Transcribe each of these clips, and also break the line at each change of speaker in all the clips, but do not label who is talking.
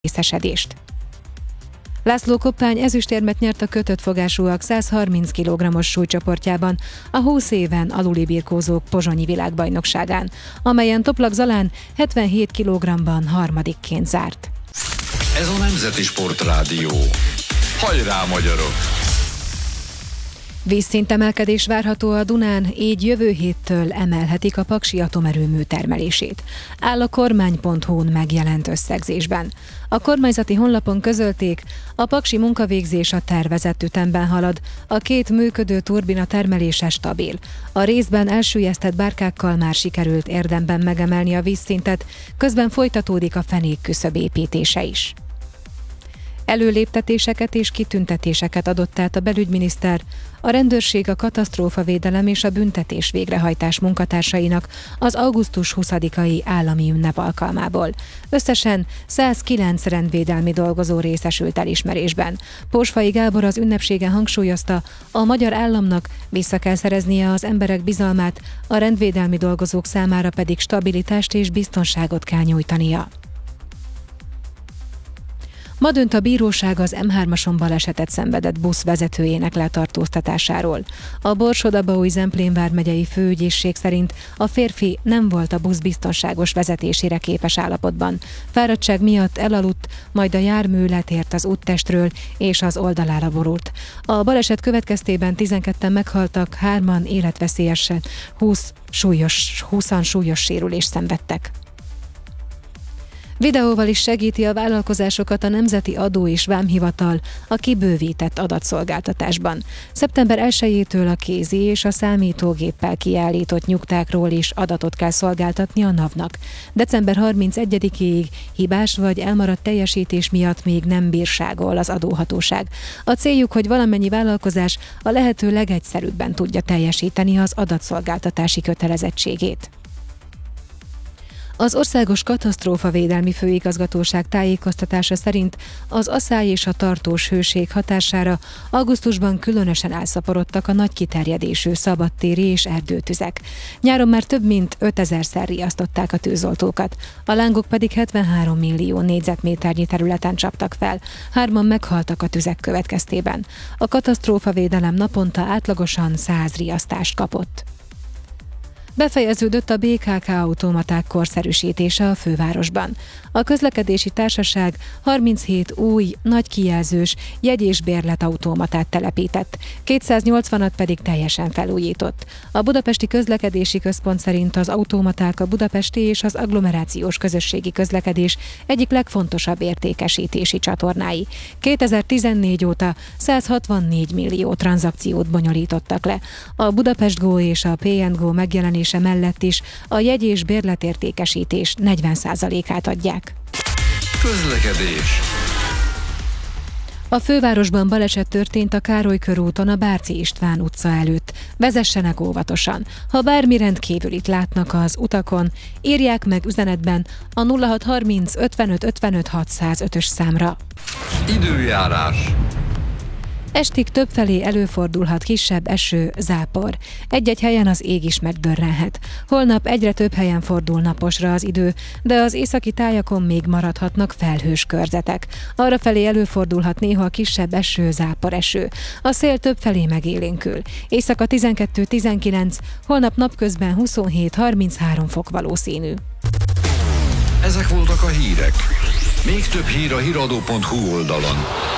részesedést. László Koppány ezüstérmet nyert a kötött fogásúak 130 kg-os súlycsoportjában a 20 éven aluli birkózók pozsonyi világbajnokságán, amelyen Toplak Zalán 77 kg-ban harmadikként zárt.
Ez a Nemzeti Sportrádió. Hajrá, magyarok!
Vízszintemelkedés várható a Dunán, így jövő héttől emelhetik a paksi atomerőmű termelését. Áll a kormány.hu-n megjelent összegzésben. A kormányzati honlapon közölték, a paksi munkavégzés a tervezett ütemben halad, a 2 működő turbina termelése stabil. A részben elsüllyesztett bárkákkal már sikerült érdemben megemelni a vízszintet, közben folytatódik a fenékküszöb építése is. Előléptetéseket és kitüntetéseket adott át a belügyminiszter, a rendőrség, a katasztrófavédelem és a büntetés végrehajtás munkatársainak az augusztus 20-ai állami ünnep alkalmából. Összesen 109 rendvédelmi dolgozó részesült elismerésben. Pósfai Gábor az ünnepségen hangsúlyozta, a magyar államnak vissza kell szereznie az emberek bizalmát, a rendvédelmi dolgozók számára pedig stabilitást és biztonságot kell nyújtania. Ma dönt a bíróság az M3-ason balesetet szenvedett busz vezetőjének letartóztatásáról. A Borsod-Abaúj-Zemplén vármegyei főügyészség szerint a férfi nem volt a busz biztonságos vezetésére képes állapotban. Fáradtság miatt elaludt, majd a jármű letért az úttestről és az oldalára borult. A baleset következtében 12-en meghaltak, 3-an életveszélyesen, 20-an súlyos sérülést szenvedtek. Videóval is segíti a vállalkozásokat a Nemzeti Adó és Vámhivatal a kibővített adatszolgáltatásban. Szeptember 1-től a kézi és a számítógéppel kiállított nyugtákról is adatot kell szolgáltatni a NAV-nak. December 31-ig hibás vagy elmaradt teljesítés miatt még nem bírságol az adóhatóság. A céljuk, hogy valamennyi vállalkozás a lehető legegyszerűbben tudja teljesíteni az adatszolgáltatási kötelezettségét. Az Országos Katasztrófavédelmi Főigazgatóság tájékoztatása szerint az aszály és a tartós hőség hatására augusztusban különösen elszaporodtak a nagy kiterjedésű szabadtéri és erdőtüzek. Nyáron már több mint 5000-szer riasztották a tűzoltókat, a lángok pedig 73 millió négyzetméternyi területen csaptak fel, 3-an meghaltak a tüzek következtében. A katasztrófavédelem naponta átlagosan 100 riasztást kapott. Befejeződött a BKK automaták korszerűsítése a fővárosban. A közlekedési társaság 37 új, nagy kijelzős jegy- és bérletautomatát telepített, 280-at pedig teljesen felújított. A Budapesti Közlekedési Központ szerint az automaták a budapesti és az agglomerációs közösségi közlekedés egyik legfontosabb értékesítési csatornái. 2014 óta 164 millió tranzakciót bonyolítottak le. A Budapest Go és a P&Go megjelenése mellett is a jegy- és bérletértékesítés 40%-át adják.
Közlekedés.
A fővárosban baleset történt a Károly körúton a Bárci István utca előtt. Vezessenek óvatosan. Ha bármi rendkívülit látnak az utakon, írják meg üzenetben a 0630 55 55 605-ös számra.
Időjárás.
Estig többfelé előfordulhat kisebb eső, zápor. Egy-egy helyen az ég is megdörrenhet. Holnap egyre több helyen fordul naposra az idő, de az északi tájakon még maradhatnak felhős körzetek. Arrafelé előfordulhat néha kisebb eső, zápor eső. A szél többfelé megélénkül. Éjszaka 12-19, holnap napközben 27-33 fok valószínű.
Ezek voltak a hírek. Még több hír a hiradó.hu oldalon.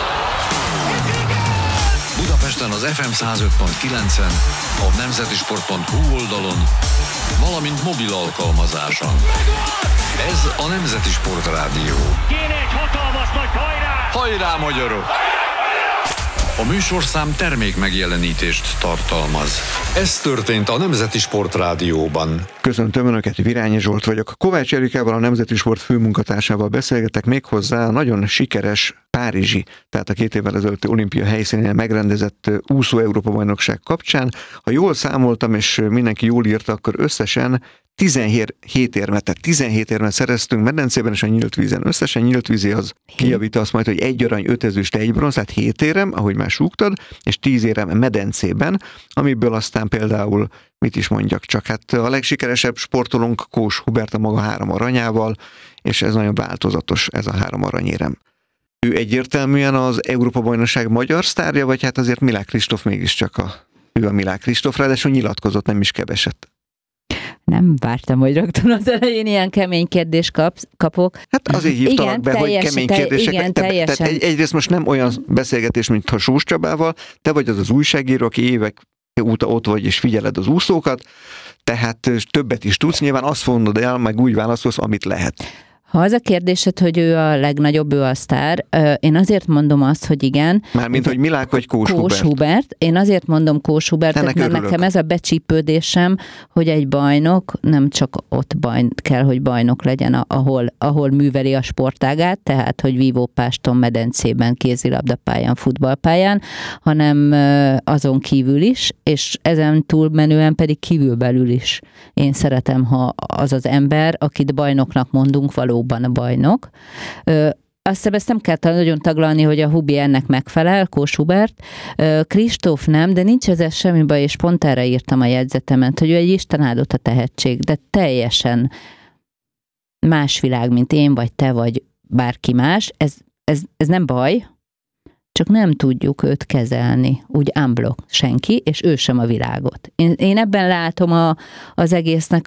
Budapesten az FM 105.9-en, a nemzetisport.hu oldalon, valamint mobil alkalmazáson. Ez a Nemzeti Sportrádió.
Kéne egy hatalmas nagy hajrá!
Hajrá, magyarok! A műsorszám termék megjelenítést tartalmaz. Ez történt a Nemzeti Sportrádióban.
Köszöntöm Önöket, Virányi Zsolt vagyok. Kovács Erikával, a Nemzeti Sport főmunkatársával beszélgetek méghozzá a nagyon sikeres párizsi, tehát a 2 évvel ezelőtti olimpia helyszínén megrendezett úszó Európa-bajnokság kapcsán. Ha jól számoltam, és mindenki jól írta, akkor összesen 17 érmet, tehát 17 érmet szereztünk medencében és a nyílt vízen. Összesen nyílt vízi az kijavít azt majd, hogy 1 arany, 5 ezüst, 1 bronz, tehát 7 érem, ahogy már súgtad, és 10 érem medencében, amiből aztán például, mit is mondjak csak, hát a legsikeresebb sportolónk Kós Hubert a maga 3 aranyával, és ez nagyon változatos, ez a 3 aranyérem. Ő egyértelműen az Európa-bajnokság magyar sztárja, vagy hát azért Milák Kristóf mégiscsak ő a Milák Kristóf, ráadásul nyilatkozott nem is keveset.
Nem vártam, hogy rögtön az elején ilyen kemény kérdést kapok.
Hát azért hívtalak be, hogy kemény kérdések.
Igen,
tehát egyrészt most nem olyan beszélgetés, mint a Sós Csabával, te vagy az újságíró, aki évek óta ott vagy és figyeled az úszókat, tehát többet is tudsz, nyilván azt mondod el, meg úgy válaszolsz, amit lehet.
Ha az a kérdésed, hogy ő a legnagyobb, ő a sztár, én azért mondom azt, hogy igen.
Mármint, hogy Milák vagy Kós Hubert.
Én azért mondom Kós Hubertet, mert nekem ez a becsípődésem, hogy egy bajnok nem csak ott kell, hogy bajnok legyen, ahol műveli a sportágát, tehát, hogy vívópáston, medencében, kézilabdapályán, futballpályán, hanem azon kívül is, és ezen túlmenően pedig kívülbelül is. Én szeretem, ha az az ember, akit bajnoknak mondunk, valóban a bajnok. Azt hiszem, ezt nem kell nagyon taglalni, hogy a Hubi ennek megfelel, Kós Hubert. Kristóf nem, de nincs ezzel semmi baj, és pont erre írtam a jegyzetemet, hogy ő egy istenáldott a tehetség, de teljesen más világ, mint én, vagy te, vagy bárki más. Ez nem baj, csak nem tudjuk őt kezelni, úgy unblock senki, és ő sem a világot. Én ebben látom az egésznek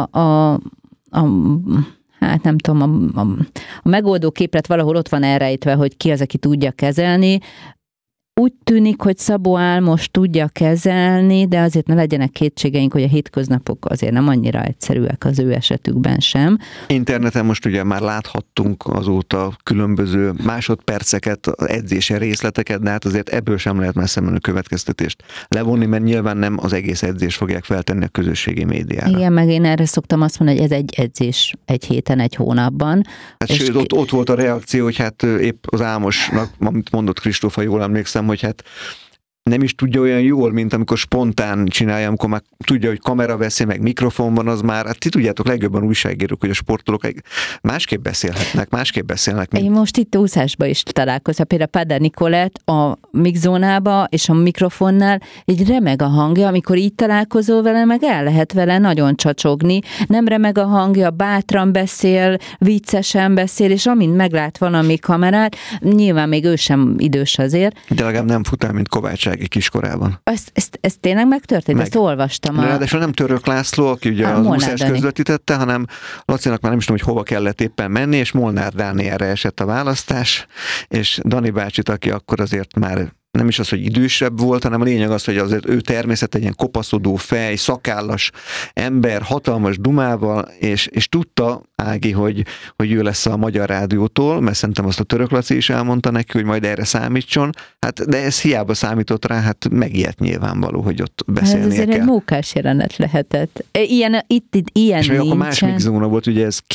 hát nem tudom, a megoldó képlet valahol ott van elrejtve, hogy ki az, aki tudja kezelni. Úgy tűnik, hogy Szabó Álmos tudja kezelni, de azért ne legyenek kétségeink, hogy a hétköznapok azért nem annyira egyszerűek az ő esetükben sem.
Interneten most ugye már láthattunk azóta különböző másodperceket, edzési részleteket, de hát azért ebből sem lehet messze menő következtetést levonni, mert nyilván nem az egész edzést fogják feltenni a közösségi médiára.
Igen, meg én erre szoktam azt mondani, hogy ez egy edzés egy héten, egy hónapban.
Hát sőt, ott volt a reakció, hogy hát épp az Álmosnak, amit mondott Kristóf, ha jól emlékszem, hogy hát nem is tudja olyan jól, mint amikor spontán csinálja, amikor már tudja, hogy kamera veszi, meg mikrofon van, az már, hát ti tudjátok legjobban újságírók, hogy a sportolók másképp beszélnek.
Én most itt úszásba is találkozom, például Pader Nicolett a mixzónába és a mikrofonnál így remeg a hangja, amikor így találkozol vele, meg el lehet vele nagyon csacsogni, nem remeg a hangja, bátran beszél, viccesen beszél, és amint meglát valami kamerát, nyilván még ő sem idős azért.
De legalább nem fut el, mint Kovács kiskorában.
Ez tényleg megtörtént? Ezt olvastam.
Ráadásul nem Török László, aki ugye az úszást közvetítette, hanem Lacinak már nem is tudom, hogy hova kellett éppen menni, és Molnár Dánielre esett a választás, és Dani bácsit, aki akkor azért már nem is az, hogy idősebb volt, hanem a lényeg az, hogy azért ő természet egy ilyen kopaszodó fej, szakállas ember, hatalmas dumával, és tudta Ági, hogy ő lesz a Magyar Rádiótól, mert szerintem azt a Török Laci is elmondta neki, hogy majd erre számítson, hát de ez hiába számított rá, hát megijedt nyilvánvaló, hogy ott beszélnie kell. Ez
azért egy mókás jelenet lehetett. Ilyen és
még akkor más mixzóna volt, ugye ez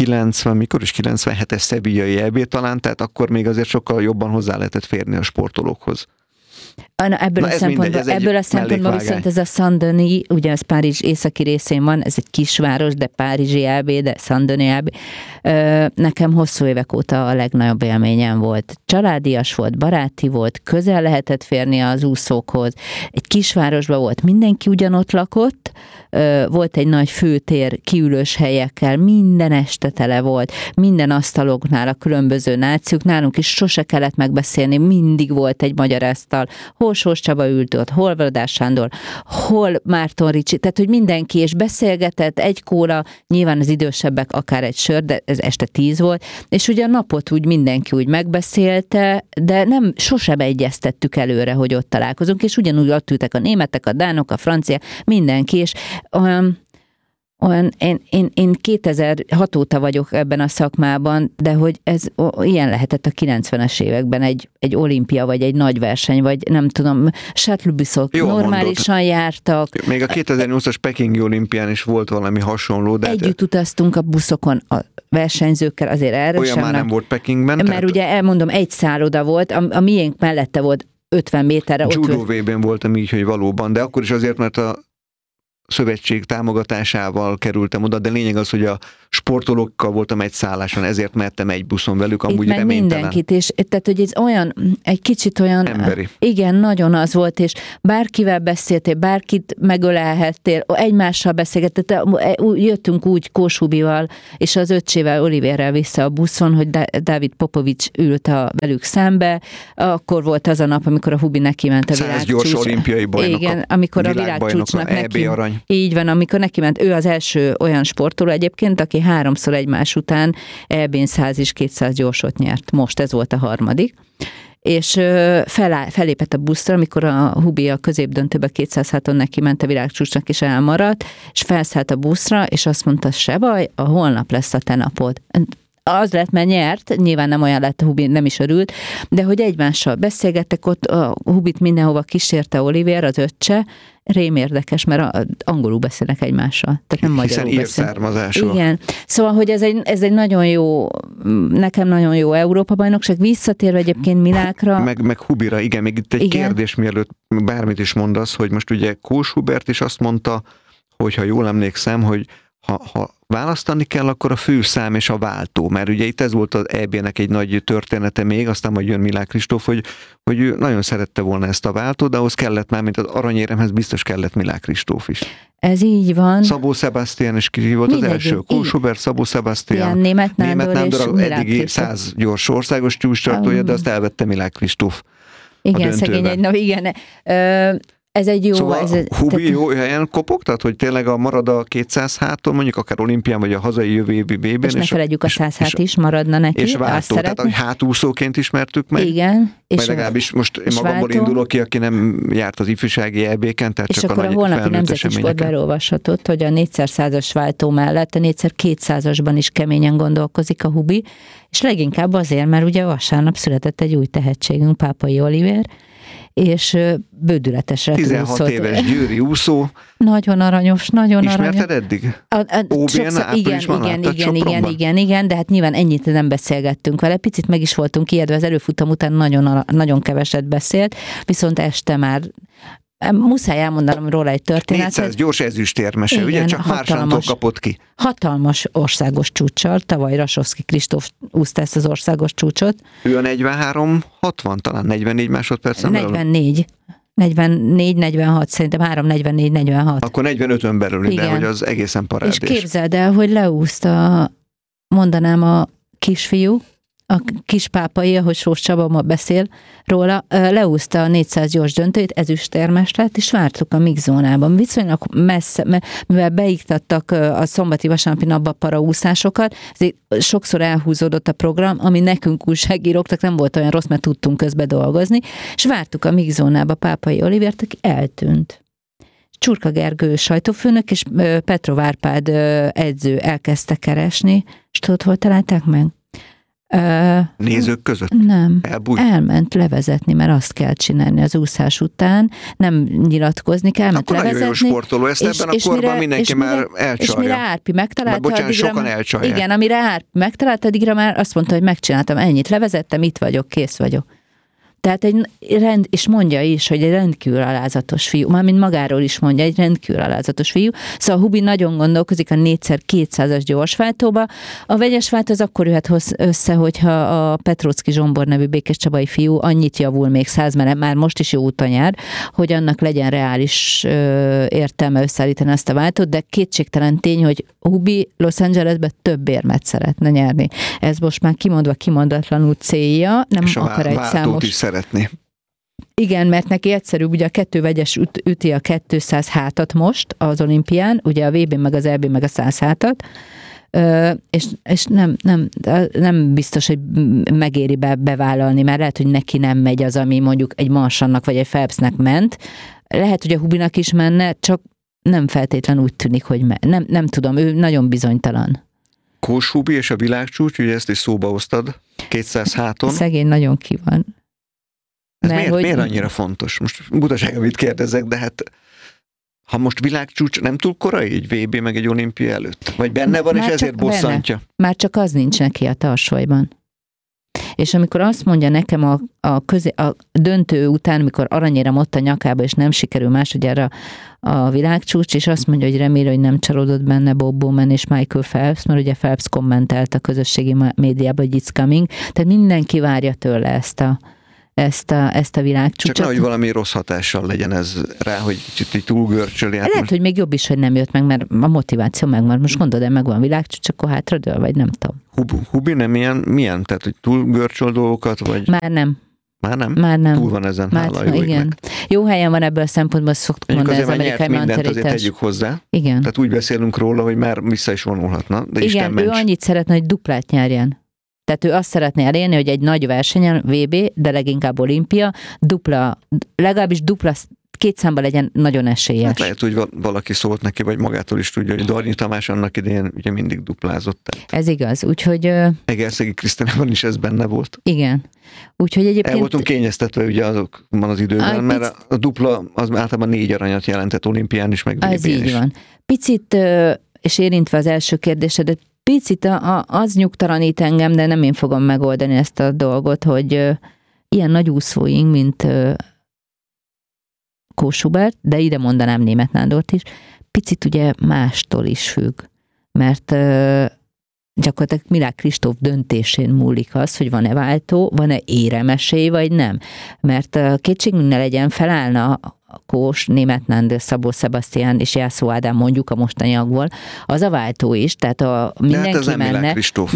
97-es szevillai EB talán, tehát akkor még azért sokkal jobban hozzá lehetett férni a sportolókhoz.
Ebből a szempontból viszont ez a Saint-Denis, ugye az Párizs északi részén van, ez egy kisváros, de párizsi EB, de Saint-Denis EB. Nekem hosszú évek óta a legnagyobb élményem volt. Családias volt, baráti volt, közel lehetett férni az úszókhoz. Egy kisvárosban volt, mindenki ugyanott lakott, volt egy nagy főtér kiülős helyekkel, minden este tele volt, minden asztaloknál a különböző nációk, nálunk is sose kellett megbeszélni, mindig volt egy magyar asztal, hol Sós Csaba ült ott, hol Vladás Sándor, hol Márton Ricsi, tehát hogy mindenki és beszélgetett, egy kóla, nyilván az idősebbek akár egy sör, de ez este 10 volt, és ugye a napot úgy mindenki úgy megbeszélte, de nem sosem egyeztettük előre, hogy ott találkozunk, és ugyanúgy ott ültek a németek, a dánok, a franciák, mindenki, és én 2006 óta vagyok ebben a szakmában, de hogy ez ilyen lehetett a 90-es években egy olimpia, vagy egy nagy verseny, vagy nem tudom, shuttle-buszok normálisan jártak.
Még a 2008-as pekingi olimpián is volt valami hasonló. De
együtt utaztunk a buszokon a versenyzőkkel, azért erre
olyan
sem.
Már nem volt Pekingben.
Mert
tehát
ugye elmondom, egy szálloda volt, a miénk mellette volt 50 méterre.
Judo VB-n voltam így, hogy valóban, de akkor is azért, mert a szövetség támogatásával kerültem oda, de lényeg az, hogy a sportolókkal voltam egy szálláson, ezért mehettem egy buszon velük, amúgy
itt
reménytelen.
Mindenkit, és tehát, hogy ez olyan, egy kicsit olyan...
Emberi.
Igen, nagyon az volt, és bárkivel beszéltél, bárkit megölelhettél, egymással beszélgettél, jöttünk úgy Kósubival, és az öccsével, Oliverrel vissza a buszon, hogy Dávid Popovics ült velük szembe, akkor volt az a nap, amikor a Hubi neki ment a világcsúcs.
100 gyors olimpiai bajnok.
Igen, amikor a világcsúcsnak neki...
arany.
Így van, amikor neki ment, ő az első olyan sportoló egyébként, aki 3-szor egymás után EB-n 100 és 200 gyorsot nyert. Most ez volt a harmadik. És felépett a buszra, amikor a Hubi a középdöntőbe 200 háton neki ment a világcsúcsnak, és elmaradt, és felszállt a buszra, és azt mondta, se baj, a holnap lesz a te napod. Az lett, mert nyert, nyilván nem olyan lett, a Hubi nem is örült, de hogy egymással beszélgettek, ott a Hubit mindenhova kísérte Oliver, az öccse, rém érdekes, mert angolul beszélnek egymással, tehát nem magyarul beszélnek. Igen, szóval, hogy ez egy nagyon jó, nekem nagyon jó Európa-bajnokság, visszatérve egyébként Milákra.
Meg Hubira, igen, még itt egy kérdés, mielőtt bármit is mondasz, hogy most ugye Kós Hubert is azt mondta, hogy ha jól emlékszem, hogy ha választani kell, akkor a főszám és a váltó, mert ugye itt ez volt az EB-nek egy nagy története még, aztán majd jön Milák Kristóf, hogy ő nagyon szerette volna ezt a váltót, de ahhoz kellett már, mint az aranyéremhez biztos kellett Milák Kristóf is.
Ez így van.
Szabó Sebastian is ki volt az első. Kós Hubert, Szabó Sebastian,
Németh Nándor
eddigi 100 gyors országos csúcstartója, de azt elvette Milák Kristóf.
Igen, szegény egy nap, igen. Ez egy jó...
Szóval Hubi jó helyen kopogtat, hogy tényleg marad a 200 háton, mondjuk akár olimpián, vagy a hazai jövő évi BB-ben.
És ne felejtjük, a 100 hát is maradna neki.
És váltó, tehát hogy hátúszóként ismertük meg.
Igen.
És legalábbis most én magamból indulok ki, aki nem járt az ifjúsági EB-ken, tehát
és
csak
akkor
a nagy
holnapi nemzeti sportban elolvashatod, hogy a 4x100-as váltó mellett a 4x200-asban is keményen gondolkozik a Hubi, és leginkább azért, mert ugye vasárnap született egy új tehetségünk, Pápai Oliver, és bődületesre
16 éves győri úszó.
Nagyon aranyos, nagyon aranyos.
Ismerted eddig?
Igen, de hát nyilván ennyit nem beszélgettünk vele. Picit meg is voltunk ijedve, az előfutam után nagyon keveset beszélt, viszont este már muszáj elmondanom róla egy történetet.
400 gyors ezüstérmese, ugye? Csak Mársántól kapott ki.
Hatalmas országos csúccsal, tavaly Rasovszki Kristóf úszta ezt az országos csúcsot.
Ő a 43-60, talán 44 másodpercen belül?
44-46, szerintem 3-44-46.
Akkor 45-ön belül, de hogy az egészen parádés.
És képzeld el, hogy leúszta, mondanám, a kisfiú, a kispápai, ahogy Sós Csaba ma beszél róla, leúszta a 400 gyors döntőt, ezüstérmes lett, és vártuk a mixzónában. Viszonylag messze, mivel beiktattak a szombati vasárnapi napba paraúszásokat, ezért sokszor elhúzódott a program, ami nekünk újságíróknak nem volt olyan rossz, mert tudtunk közbe dolgozni, és vártuk a mixzónába Pápai Olivert, aki eltűnt. Csurka Gergő sajtófőnök és Petrov Árpád edző elkezdte keresni, és tudod, hol találták meg?
Nézők között?
Nem. Elment levezetni, mert azt kell csinálni az úszás után, nem nyilatkozni kell, elment
akkor
levezetni.
Akkor nagyon jó sportoló, ezt ebben a korban mindenki már elcsalja.
És mire Árpi megtalálta,
bocsánat, sokan elcsalják.
Igen, amire Árpi megtalálta, addigra már azt mondta, hogy megcsináltam, ennyit levezettem, itt vagyok, kész vagyok. Tehát és mondja is, hogy egy rendkívül alázatos fiú, mármint magáról is mondja, egy rendkívül alázatos fiú. Szóval Hubi nagyon gondolkozik a 4x200-as gyorsváltóba. A vegyes váltó az akkor jöhet össze, hogyha a Petróczki Zsombor nevű Békés Csabai fiú annyit javul még 100, mert már most is jó úton jár, hogy annak legyen reális értelme összeállítani ezt a váltót, de kétségtelen tény, hogy Hubi Los Angelesben több érmet szeretne nyerni. Ez most már kimondatlanul célja, nem
és
akar egy számos...
szeretni.
Igen, mert neki egyszerűbb, ugye a 2 vegyes üti a 200 hátat most az olimpián, ugye a VB-n meg az EB meg a 100 hátat, és nem biztos, hogy megéri bevállalni, mert lehet, hogy neki nem megy az, ami mondjuk egy Marsannak vagy egy Phelpsnek ment. Lehet, hogy a Hubinak is menne, csak nem feltétlen úgy tűnik, hogy nem tudom, ő nagyon bizonytalan.
Kós Hubi és a világcsúcs, ugye ezt is szóba hoztad, 200 háton.
Szegény nagyon ki van.
Ez miért annyira fontos? Most butaság, amit kérdezek, de hát ha most világcsúcs nem túl korai egy VB meg egy olimpia előtt? Vagy benne van, már és ezért bosszantja?
Már csak az nincs neki a tarsolyban. És amikor azt mondja nekem a döntő után, amikor aranyérem ott a nyakába, és nem sikerül másodjára a világcsúcs, és azt mondja, hogy remélem, hogy nem csalódott benne Bob Bowman és Michael Phelps, mert ugye Phelps kommentelt a közösségi médiában, hogy it's coming, tehát mindenki várja tőle ezt a világcsúcsot.
Csak nehogy valami rossz hatással legyen ez rá, hogy kicsit így túlgörcsöli.
Lehet, hogy még jobb is, hogy nem jött meg, mert a motiváció megvan. Most gondolod, hogy megvan világcsúcs, akkor hátradől, vagy nem tudom.
Hubi nem milyen? Tehát, hogy túlgörcsöl dolgokat, vagy...
Már nem.
Már nem? Túl van ezen, hála jó
igen. Jó helyen van ebből a szempontból, szoktuk mondani az amerikai mentalitás.
Azért tegyük hozzá.
Igen.
Tehát úgy beszélünk róla, hogy már vissza is vonulhatna. De
igen, ő annyit szeretne, hogy duplát nyerjen. Tehát ő azt szeretné elérni, hogy egy nagy versenyen, VB, de leginkább olimpia, legalábbis dupla, két számba legyen nagyon esélyes.
Hát lehet, hogy valaki szólt neki, vagy magától is tudja, hogy Darnyi Tamás annak idején ugye mindig duplázott. Tehát.
Ez igaz, úgyhogy...
Egerszegi Krisztinában is ez benne volt.
Igen. Úgyhogy egyébként...
El voltunk kényeztetve ugye azokban az időben, mert a dupla az általában 4 aranyat jelentett olimpián is, meg VB-n is.
Ez így van. Picit, és érintve az első kérdésedet, picit az nyugtalanít engem, de nem én fogom megoldani ezt a dolgot, hogy ilyen nagy úszóink, mint Kós Hubert, de ide mondanám Németh Nándort is, picit ugye mástól is függ, mert gyakorlatilag Milák Kristóf döntésén múlik az, hogy van-e váltó, van-e éremesély, vagy nem. Mert kétségünk ne legyen, felállna Kós, Németh Nándor, Szabó Sebastian és Jászó Ádám mondjuk a mostaniakból, az a váltó is, tehát mindenki menne,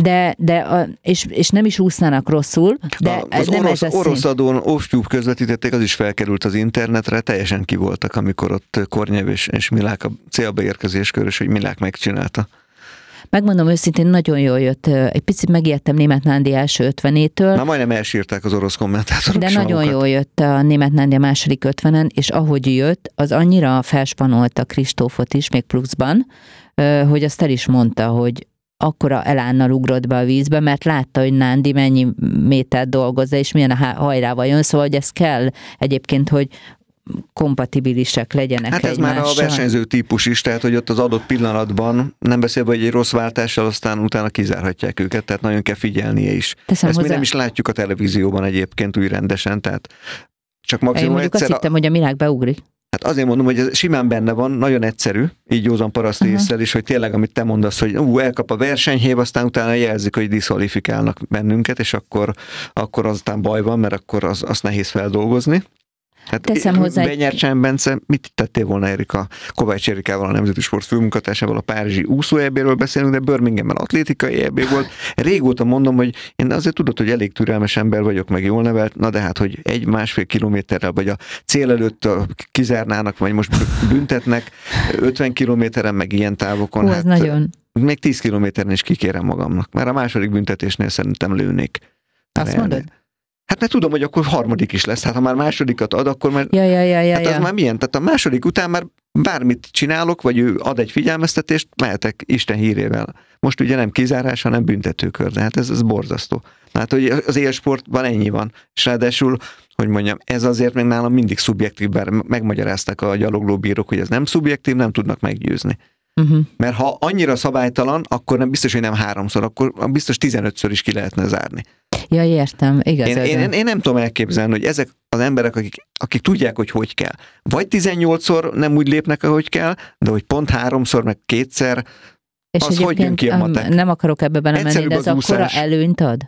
és nem is úsznának rosszul, de
az
nem
orosz adón off-tube közvetítették, az is felkerült az internetre, teljesen ki voltak, amikor ott Kornyev és Milák a célba érkezéskor, és hogy Milák megcsinálta.
Megmondom őszintén, nagyon jól jött. Egy picit megijedtem Németh Nándi első 50-től.
Már majdnem elsírták az orosz kommentátorok.
De nagyon jól jött a Németh Nándi a második 50-en, és ahogy jött, az annyira felspanolta Kristófot is, még pluszban, hogy azt el is mondta, hogy akkora elánnal ugrott be a vízbe, mert látta, hogy Nándi mennyi métert dolgozza, és milyen a hajrával jön, szóval hogy ez kell egyébként, hogy kompatibilisek legyenek
hát ez
egymással.
Már a versenyző típus is, tehát hogy ott az adott pillanatban, nem beszélve, hogy egy rossz váltással, aztán utána kizárhatják őket, tehát nagyon kell figyelnie is. Ezt mi nem is látjuk a televízióban egyébként úgy rendesen, tehát csak maximum egyszer...
Azt hittem, hogy a Milák beugrik.
Hát azért mondom, hogy ez simán benne van, nagyon egyszerű, így józan paraszti észsel is, hogy tényleg, amit te mondasz, hogy elkap a versenyhév, aztán utána jelzik, hogy diszkvalifikálnak bennünket, és akkor aztán baj van, mert akkor azt nehéz feldolgozni. Hát
teszem hozzá
Benyercsán Bence, mit tettél volna Erika? Kovács Erikával, a Nemzeti Sport főmunkatársával a párizsi úszó EB-ről beszélünk, de Birminghamben atlétikai EB volt. Régóta mondom, hogy én azért tudod, hogy elég türelmes ember vagyok, meg jól nevelt, na de hát, hogy 1-1,5 kilométerrel, vagy a cél előtt kizárnának, vagy most büntetnek 50 kilométeren, meg ilyen távokon. Hát
nagyon.
Még 10 kilométeren is kikérem magamnak. Már a második büntetésnél szerintem lőnék.
Azt mondod?
Hát mert tudom, hogy akkor harmadik is lesz. Hát ha már másodikat ad, akkor már... Hát az már milyen? Tehát a második után már bármit csinálok, vagy ő ad egy figyelmeztetést, mehetek Isten hírével. Most ugye nem kizárás, hanem büntetőkör. De hát ez borzasztó. Hát, hogy az élsportban ennyi van. És ráadásul, hogy mondjam, ez azért még nálam mindig szubjektív, bár megmagyarázták a gyaloglóbírók, hogy ez nem szubjektív, nem tudnak meggyőzni. Mert ha annyira szabálytalan, akkor nem biztos, hogy nem 3-szor, akkor biztos 15-ször is ki lehetne zárni.
Ja, értem, igaz.
Én nem tudom elképzelni, hogy ezek az emberek, akik tudják, hogy kell. Vagy 18-szor nem úgy lépnek, ahogy kell, de hogy pont 3-szor, meg 2-szer,
és
az hogy jön ki a matek?
Nem akarok ebbe belemenni, de ez akkora előnyt ad?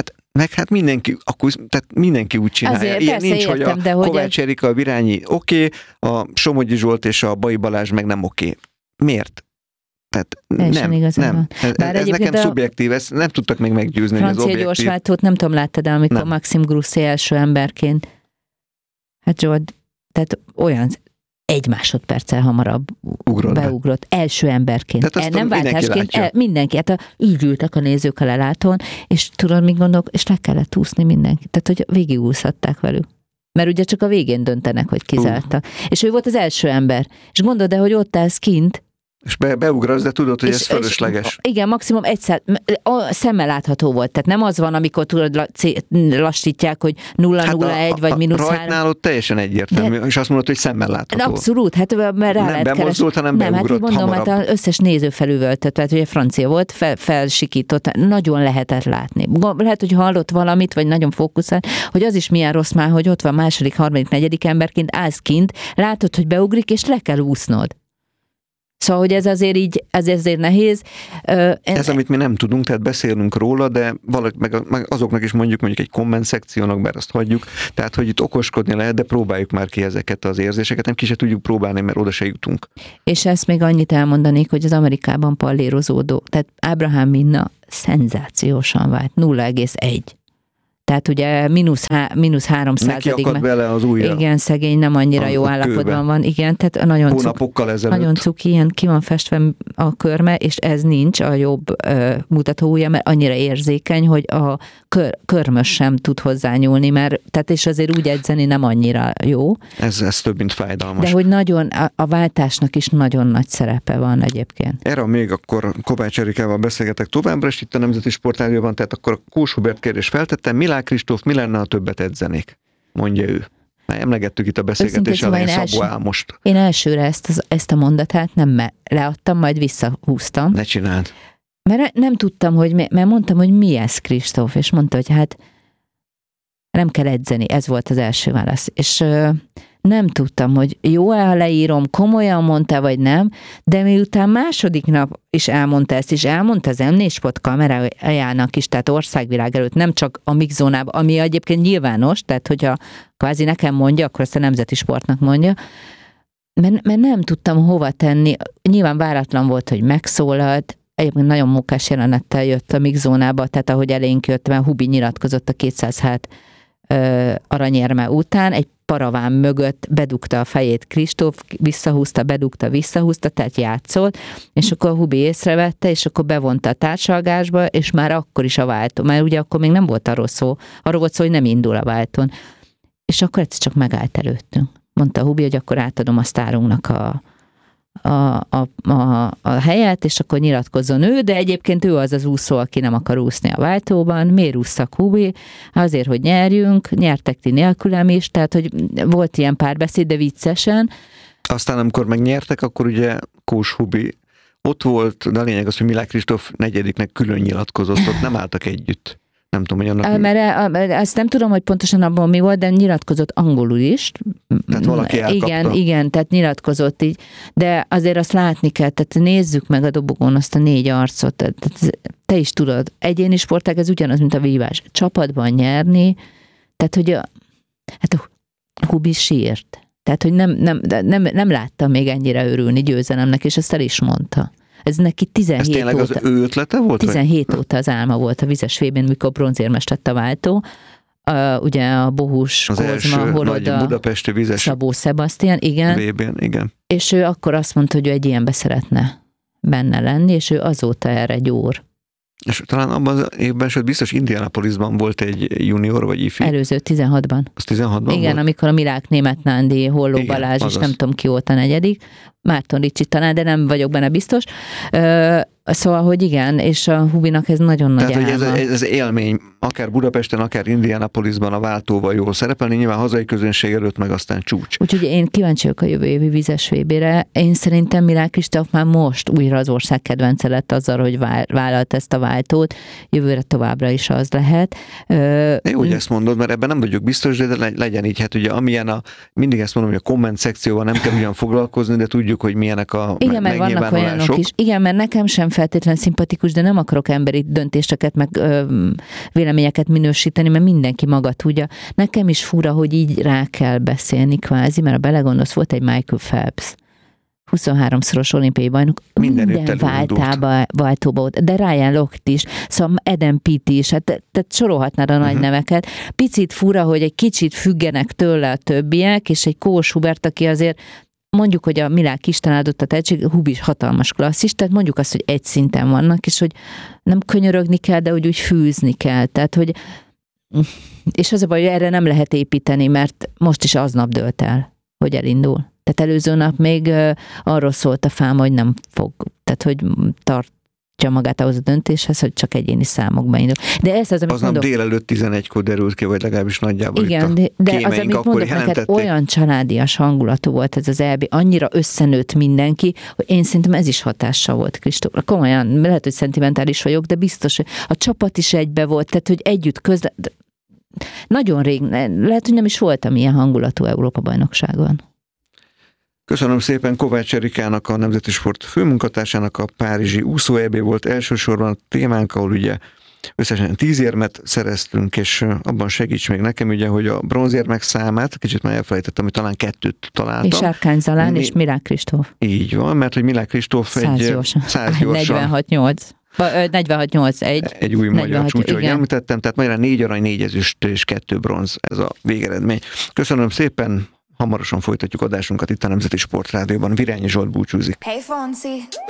Hát mindenki úgy csinálja.
Azért,
ilyen
persze,
nincs,
értem,
hogy
de
a
hogy
Kovács Erika, a Virányi a Somogyi Zsolt és a Bai Balázs meg nem Miért? Tehát nem. Ez nekem szubjektív, ezt nem tudtak még meggyőzni, hogy az objektív.
Francia gyorsváltót nem tudom, láttad el, amikor Maxime Grousset első emberként. Hát Zsolt, tehát olyan 1 másodperccel hamarabb beugrott. Első emberként. Nem váltásként. Mindenki. Hát így ültek a nézők a lelátón, és tudod, mit gondolok, és le kellett úszni mindenki. Tehát, hogy végigúszhatták velük. Mert ugye csak a végén döntenek, hogy kizártak. És ő volt az első ember. És gondold el, hogy ott állsz kint,
És beugrasz, de tudod, hogy ez fölösleges.
Igen, maximum szemmel látható volt. Tehát nem az van, amikor tudod, lassítják, hogy 0-0-1 vagy -3.
Rajtnál ott teljesen egyértelmű, és azt mondod, hogy szemmel látható.
Abszolút, hát mert rá lehet
bemozdult, hanem beugrott
hát mondom,
hamarabb.
Hát az összes néző felüvöltött, tehát ugye francia volt, felsikított, nagyon lehetett látni. Lehet, hogy hallott valamit, vagy nagyon fókuszált, hogy az is milyen rossz már, hogy ott van második, harmadik, negyedik emberként, állsz kint, látod, hogy beugrik, és le kell úsznod. Szóval, hogy ez azért nehéz.
Ez, amit mi nem tudunk, tehát beszélünk róla, de meg azoknak is mondjuk egy komment szekciónak, bár azt hagyjuk, tehát, hogy itt okoskodni lehet, de próbáljuk már ki ezeket az érzéseket, nem ki se tudjuk próbálni, mert oda se jutunk.
És ezt még annyit elmondanék, hogy az Amerikában pallérozódó, tehát Abraham Minna szenzációsan vált, 0,1. Tehát ugye -3%.
Neki akadt bele az ujja.
Igen, szegény, nem annyira jó állapotban van. Igen, tehát nagyon
hónapokkal ezelőtt.
Nagyon cuki, ilyen ki van festve a körme, és ez nincs a jobb mutató ujja, mert annyira érzékeny, hogy a körmös sem tud hozzányúlni, mert tehát és azért úgy edzeni nem annyira jó.
Ez több, mint fájdalmas.
De hogy nagyon, a váltásnak is nagyon nagy szerepe van egyébként.
Erre még akkor Kovács Erikával beszélgetek továbbra, és itt a Nemzeti Sportrádióban, tehát akkor Kós Hubert kérdést feltettem, Milák Kristóf, mi lenne, ha többet edzenék? Mondja ő. Emlegettük itt a beszélgetés elején Szabó Ámost.
Én elsőre ezt a mondatát nem leadtam, majd visszahúztam.
Ne csináld.
Mert nem tudtam, mert mondtam, hogy mi ez, Kristóf, és mondta, hogy hát nem kell edzeni, ez volt az első válasz. És nem tudtam, hogy jó-e, ha leírom, komolyan mondta, vagy nem, de miután második nap is elmondta ezt, és elmondta az M4 Sport kamerájának is, tehát országvilág előtt, nem csak a mixzónában, ami egyébként nyilvános, tehát hogyha kvázi nekem mondja, akkor azt a Nemzeti Sportnak mondja, mert nem tudtam hova tenni. Nyilván váratlan volt, hogy megszólalt, egyébként nagyon mókás jelenettel jött a mixzónába, tehát ahogy elénk jött, mert Hubi nyilatkozott a 200 aranyérme után, egy paraván mögött bedugta a fejét Kristóf, visszahúzta, bedugta, visszahúzta, tehát játszott, és akkor a Hubi észrevette, és akkor bevonta a társalgásba, és már akkor is a váltó, mert ugye akkor még nem volt arról volt szó, hogy nem indul a váltón. És akkor ez csak megállt előttünk. Mondta a Hubi, hogy akkor átadom a sztárunknak a helyet, és akkor nyilatkozzon ő, de egyébként ő az úszó, aki nem akar úszni a váltóban. Miért ússzak, Hubi? Azért, hogy nyerjünk, nyertek ti nélkülem is, tehát, hogy volt ilyen párbeszéd, de viccesen.
Aztán, amikor megnyertek, akkor ugye Kós Hubi ott volt, de a lényeg az, hogy Milák Kristóf negyediknek külön nyilatkozott, ott nem álltak együtt. Nem tudom, hogy annak...
Mert azt nem tudom, hogy pontosan abban mi volt, de nyilatkozott angolul is.
Tehát valaki elkapta.
Igen, tehát nyilatkozott így. De azért azt látni kell, tehát nézzük meg a dobogón azt a 4 arcot. Tehát te is tudod, egyéni sportág ez ugyanaz, mint a vívás. Csapatban nyerni, tehát hogy a Hubi sírt. Tehát, hogy nem láttam még ennyire örülni győzelemnek, és ezt el is mondta. Ez neki 17
óta. Ez tényleg az ő ötlete volt?
17 óta az álma volt a vizes VB-n, mikor bronzérmes lett a váltó. Ugye a Bohus,
az
Kozma,
első
Holoda,
nagy budapesti vizes
Szabó Sebastian, igen.
VB-n, igen.
És ő akkor azt mondta, hogy ő egy ilyenbe szeretne benne lenni, és ő azóta erre gyúr.
És talán abban az évben, sőt biztos Indianapolisban volt egy junior vagy ifi.
Előző 16-ban.
Az 16-ban
igen,
volt?
Amikor a Milák Németh Nándi, Holló Balázs, és nem tudom ki volt a negyedik. Márton Ricsi talán, de nem vagyok benne biztos. Szóval, hogy igen, és a Hubinak ez nagyon nagy álma.
Tehát, hogy ez élmény, akár Budapesten, akár Indianapolisban a váltóval jól szerepelni, nyilván hazai közönség előtt meg aztán csúcs.
Úgyhogy én kíváncsi vagyok a jövő évi vizes VB-re. Én szerintem Milák Kristóf már most újra az ország kedvence lett azzal, hogy vállalt ezt a váltót. Jövőre továbbra is az lehet.
Jó, hogy ezt mondod, mert ebben nem vagyok biztos, de legyen így. Hát ugye amilyen mindig ezt mondom, hogy a komment szekcióval nem kell ugyan foglalkozni, de tudjuk, hogy milyenek a
igen, mert vannak olyanok is. Igen, mert nekem sem feltétlen szimpatikus, de nem akarok emberi döntéseket, meg véleményeket minősíteni, mert mindenki maga tudja. Nekem is fura, hogy így rá kell beszélni kvázi, mert a belegondolsz, volt egy Michael Phelps, 23-szoros olimpiai bajnok, minden váltóba volt, de Ryan Lochte is, szóval Adam Pitt is, tehát sorolhatnád a nagy neveket. Picit fura, hogy egy kicsit függenek tőle a többiek, és egy Kós Hubert, aki azért mondjuk, hogy a Milák Isten áldott a tehetség, Hubi is hatalmas klasszis, tehát mondjuk azt, hogy egy szinten vannak, és hogy nem könyörögni kell, de hogy úgy fűzni kell. Tehát, hogy és az a baj, hogy erre nem lehet építeni, mert most is aznap dőlt el, hogy elindul. Tehát előző nap még arról szólt a fáma, hogy nem fog, tehát hogy tartja magát ahhoz a döntéshez, hogy csak egyéni számokban indul. De ez az, amit
az nap délelőtt 11-kor derült ki, vagy legalábbis nagyjából
igen, de az, amit mondok neked, olyan családias hangulatú volt ez az EB, annyira összenőtt mindenki, hogy én szerintem ez is hatással volt Kristófra. Komolyan, lehet, hogy szentimentális vagyok, de biztos, hogy a csapat is egybe volt, tehát, hogy együtt nagyon rég, lehet, hogy nem is voltam ilyen hangulatú Európa-bajnokságon.
Köszönöm szépen Kovács Erikának, a Nemzeti Sport főmunkatársának. A párizsi úszó EB volt elsősorban a témánk, ahol ugye összesen 10 érmet szereztünk, és abban segíts még nekem, ugye, hogy a bronzérmek számát, kicsit már elfelejtettem, hogy talán 2 találtam.
És Árkány Zalán és Milák Kristóf.
Így van, mert hogy Milák Kristóf
100 gyorsan. 46-8 egy
új magyar csúcs, ahogy említettem, tehát magyarán 4 arany, 4 ezüst és 2 bronz ez a végeredmény. Köszönöm szépen, hamarosan folytatjuk adásunkat itt a Nemzeti Sportrádióban. Virányi Zsolt búcsúzik.
Hey Fonsi.